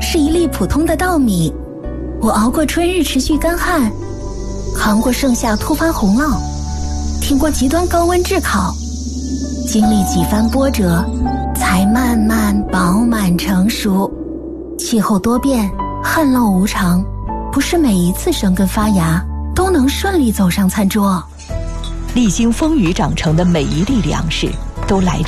是一粒普通的稻米。我熬过春日持续干旱，扛过盛夏突发洪涝，挺过极端高温炙烤，经历几番波折，才慢慢饱满成熟。气候多变，旱涝无常，不是每一次生根发芽都能顺利走上餐桌。 历经风雨长成的每一粒粮食，都来